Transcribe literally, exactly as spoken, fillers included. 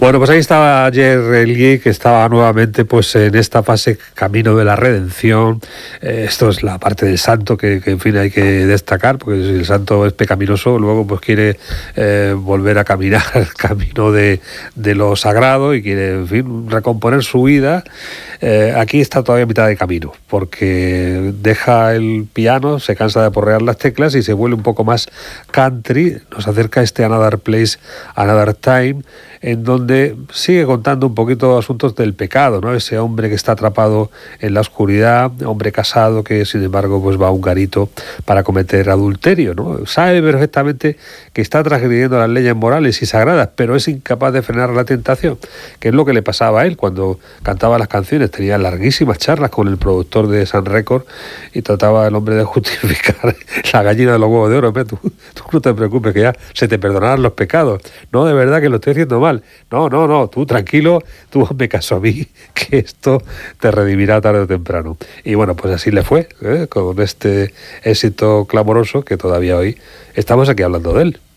Bueno, pues ahí estaba ayer Lee, que estaba nuevamente pues en esta fase camino de la redención. Eh, esto es la parte del santo que, que en fin hay que destacar, porque si el santo es pecaminoso, luego pues quiere eh, volver a caminar el camino de, de lo sagrado y quiere, en fin, recomponer su vida. Eh, aquí está todavía a mitad de camino, porque deja el piano, se cansa de aporrear las teclas y se vuelve un poco más country. Nos acerca a este Another Place, Another Time, en donde sigue contando un poquito asuntos del pecado, ¿no? Ese hombre que está atrapado en la oscuridad, hombre casado que sin embargo pues va a un garito para cometer adulterio, ¿no? Sabe perfectamente que está transgrediendo las leyes morales y sagradas, pero es incapaz de frenar la tentación, que es lo que le pasaba a él cuando cantaba las canciones. Tenía larguísimas charlas con el productor de Sun Records y trataba el hombre de justificar la gallina de los huevos de oro. Tú, tú no te preocupes, que ya se te perdonarán los pecados. No, de verdad que lo estoy haciendo mal. No, no, no, tú tranquilo, tú hazme caso a mí, que esto te redimirá tarde o temprano. Y bueno, pues así le fue, ¿eh? Con este éxito clamoroso que todavía hoy estamos aquí hablando de él.